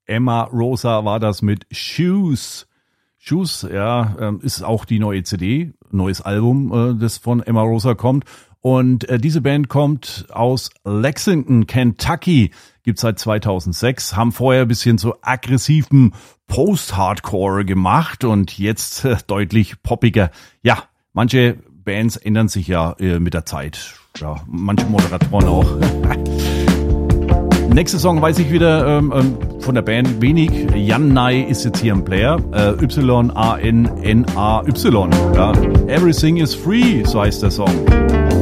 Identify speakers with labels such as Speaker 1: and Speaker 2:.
Speaker 1: Emma Rosa war das mit Shoes. Shoes, ja, ist auch die neue CD, neues Album, das von Emma Rosa kommt. Und diese Band kommt aus Lexington, Kentucky, gibt's seit 2006, haben vorher ein bisschen so aggressiven Post-Hardcore gemacht und jetzt deutlich poppiger. Ja, manche Bands ändern sich ja mit der Zeit. Ja, manche Moderatoren auch. Nächster Song weiß ich wieder von der Band wenig. Jan Nai ist jetzt hier im Player. Y-A-N-N-A-Y. Ja. Everything is free, so heißt der Song.